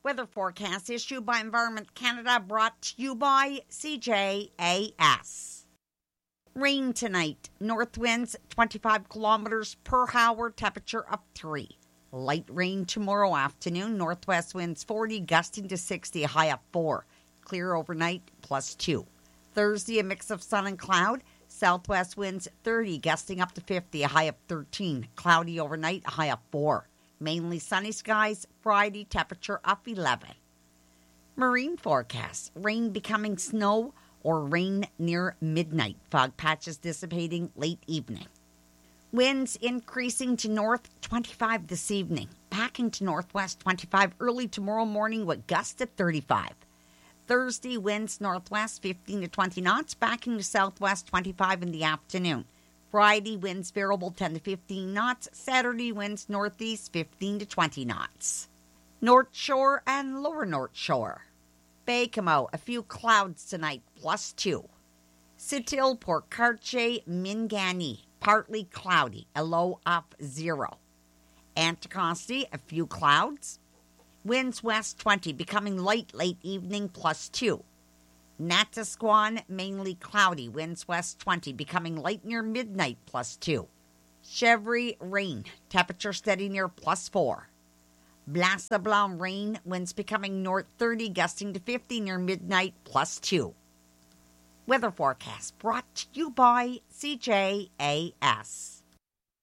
Weather forecast issued by Environment Canada, brought to you by CJAS. Rain tonight. North winds 25 kilometers per hour, temperature of 3. Light rain tomorrow afternoon. Northwest winds 40, gusting to 60, high of 4. Clear overnight, plus 2. Thursday, a mix of sun and cloud. Southwest winds 30, gusting up to 50, a high of 13. Cloudy overnight, a high of 4. Mainly sunny skies. Friday, temperature up 11. Marine forecast. Rain becoming snow or rain near midnight. Fog patches dissipating late evening. Winds increasing to north 25 this evening. Backing to northwest 25 early tomorrow morning with gusts at 35. Thursday, winds northwest 15 to 20 knots. Backing to southwest 25 in the afternoon. Friday, winds variable 10 to 15 knots. Saturday, winds northeast 15 to 20 knots. North Shore and Lower North Shore. Baie-Comeau, a few clouds tonight, plus 2. Sept-Îles, Port Cartier, Mingan, partly cloudy, a low of 0. Anticosti, a few clouds. Winds west 20, becoming light late evening, plus 2. Natasquan, mainly cloudy. Winds west 20, becoming light near midnight, plus 2. Chevry, rain. Temperature steady near plus 4. Blainsablon, rain. Winds becoming north 30, gusting to 50 near midnight, plus 2. Weather forecast brought to you by CJAS.